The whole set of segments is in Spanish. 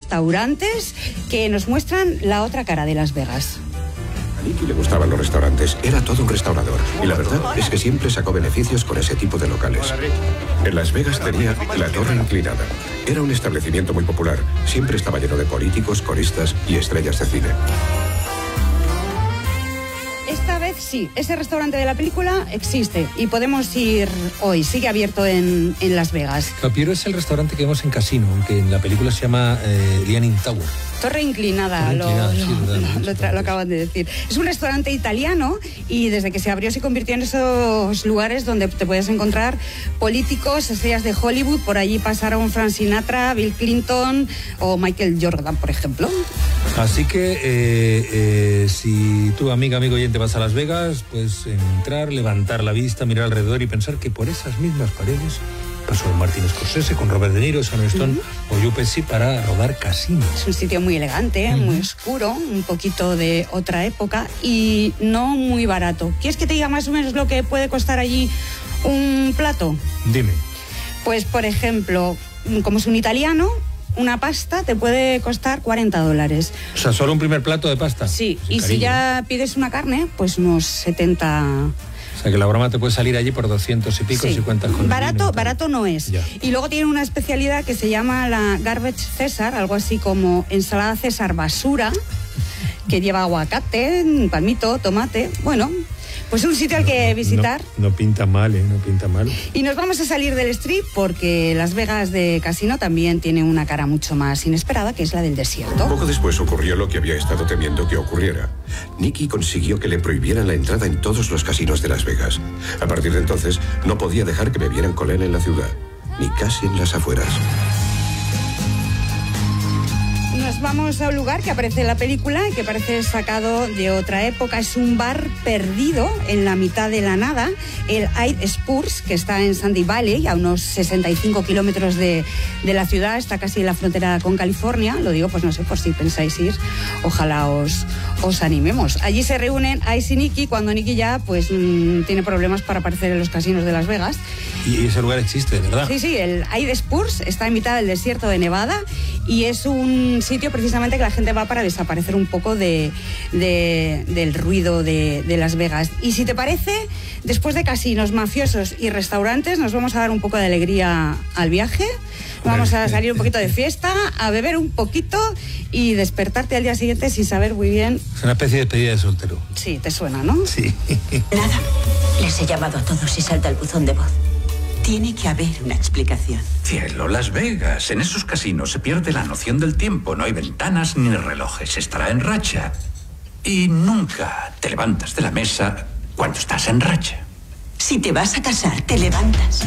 restaurantes que nos muestran la otra cara de Las Vegas. A Nicky le gustaban los restaurantes, era todo un restaurador. Y la verdad es que siempre sacó beneficios con ese tipo de locales. En Las Vegas tenía la Torre Inclinada. Era un establecimiento muy popular. Siempre estaba lleno de políticos, coristas y estrellas de cine. Esta vez sí, ese restaurante de la película existe y podemos ir hoy, sigue abierto en Las Vegas. Pero es el restaurante que vemos en Casino, aunque en la película se llama Leaning Tower. Torre Inclinada, lo acaban de decir. Es un restaurante italiano y desde que se abrió se convirtió en esos lugares donde te puedes encontrar políticos, estrellas de Hollywood. Por allí pasaron Frank Sinatra, Bill Clinton o Michael Jordan, por ejemplo. Así que si tú, amigo oyente, vas a Las Vegas, puedes entrar, levantar la vista, mirar alrededor y pensar que por esas mismas paredes pasó Martin Scorsese con Robert De Niro, Sharon Stone o Joe Pesci para rodar Casino. Es un sitio muy elegante, muy oscuro, un poquito de otra época y no muy barato. ¿Quieres que te diga más o menos lo que puede costar allí un plato? Dime. Pues, por ejemplo, como es un italiano, una pasta te puede costar $40. O sea, ¿solo un primer plato de pasta? Sí, y si ya pides una carne, pues unos 70... O sea, que la broma te puede salir allí por 200 y pico, sí. Si cuentas con barato no es. Ya. Y luego tiene una especialidad que se llama la Garbage César, algo así como ensalada César basura, que lleva aguacate, palmito, tomate. Bueno, pues un sitio al que visitar. No pinta mal, no pinta mal. Y nos vamos a salir del strip porque Las Vegas de Casino también tiene una cara mucho más inesperada, que es la del desierto. Poco después ocurrió lo que había estado temiendo que ocurriera. Nicky consiguió que le prohibieran la entrada en todos los casinos de Las Vegas. A partir de entonces, no podía dejar que bebieran con él en la ciudad, ni casi en las afueras. Nos vamos a un lugar que aparece en la película y que parece sacado de otra época. Es un bar perdido en la mitad de la nada, el Hyde Spurs, que está en Sandy Valley, a unos 65 kilómetros de la ciudad. Está casi en la frontera con California. Lo digo, pues no sé, por si pensáis ir, ojalá os animemos. Allí se reúnen Ice y Nicky cuando Nicky ya pues tiene problemas para aparecer en los casinos de Las Vegas. Y ese lugar existe, ¿verdad? Sí, el Hyde Spurs está en mitad del desierto de Nevada y es un sitio precisamente que la gente va para desaparecer un poco del ruido de Las Vegas. Y si te parece, después de casinos, mafiosos y restaurantes, nos vamos a dar un poco de alegría al viaje. Vamos a salir un poquito de fiesta, a beber un poquito y despertarte al día siguiente sin saber muy bien. Es una especie de despedida de soltero. Sí, te suena, ¿no? Sí. Nada. Les he llamado a todos y salta el buzón de voz. Tiene que haber una explicación. Cielo, Las Vegas. En esos casinos se pierde la noción del tiempo. No hay ventanas ni relojes. Estará en racha. Y nunca te levantas de la mesa cuando estás en racha. Si te vas a casar, te levantas.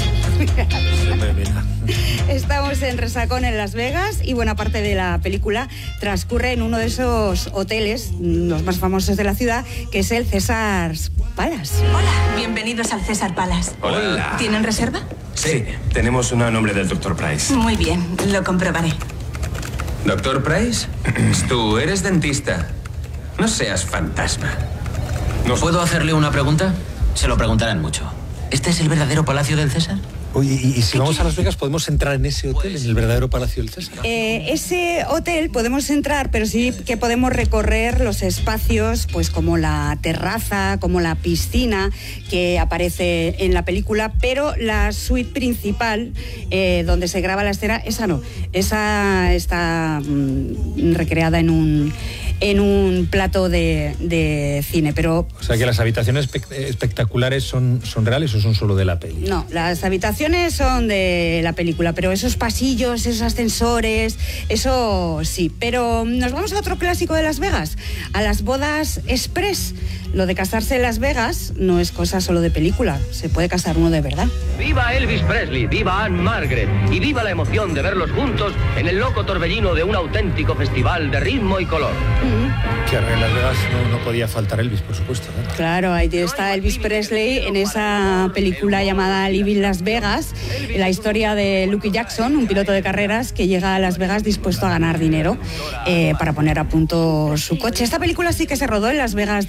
Estamos en Resacón en Las Vegas y buena parte de la película transcurre en uno de esos hoteles, los más famosos de la ciudad, que es el César Palace. Hola, bienvenidos al César Palace. Hola. ¿Tienen reserva? Sí, tenemos una a nombre del Dr. Price. Muy bien, lo comprobaré. ¿Dr. Price? Tú eres dentista. No seas fantasma. ¿Puedo hacerle una pregunta? Se lo preguntarán mucho. ¿Este es el verdadero Palacio del César? Oye, y si vamos a Las Vegas, ¿podemos entrar en ese hotel, en el verdadero Palacio del César? Ese hotel podemos entrar, pero sí que podemos recorrer los espacios, pues como la terraza, como la piscina que aparece en la película, pero la suite principal, donde se graba la escena, esa no. Esa está recreada en un plato de cine, pero... O sea, que las habitaciones espectaculares son reales o son solo de la peli. No, las habitaciones son de la película, pero esos pasillos, esos ascensores, eso sí. Pero nos vamos a otro clásico de Las Vegas, a las bodas express. Lo de casarse en Las Vegas no es cosa solo de película, se puede casar uno de verdad. ¡Viva Elvis Presley! ¡Viva Anne Margaret! Y viva la emoción de verlos juntos en el loco torbellino de un auténtico festival de ritmo y color. Claro, en Las Vegas no podía faltar Elvis, por supuesto, ¿no? Claro, ahí está Elvis Presley en esa película llamada Living Las Vegas, la historia de Lucky Jackson, un piloto de carreras que llega a Las Vegas dispuesto a ganar dinero para poner a punto su coche. Esta película sí que se rodó en Las Vegas de verdad.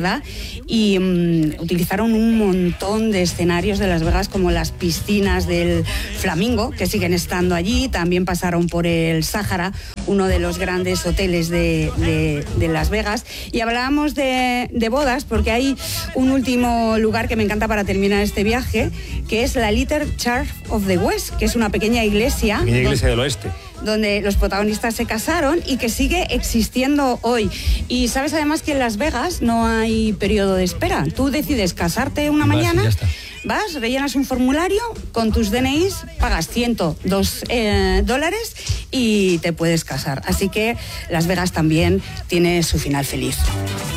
Nevada y utilizaron un montón de escenarios de Las Vegas, como las piscinas del Flamingo, que siguen estando allí. También pasaron por el Sahara, uno de los grandes hoteles de Las Vegas. Y hablábamos de bodas porque hay un último lugar que me encanta para terminar este viaje, que es la Little Church of the West, que es una pequeña iglesia del oeste, donde los protagonistas se casaron y que sigue existiendo hoy. Y sabes además que en Las Vegas no hay periodo de espera. Tú decides casarte una mañana, vas, rellenas un formulario con tus DNIs, pagas $102 y te puedes casar. Así que Las Vegas también tiene su final feliz.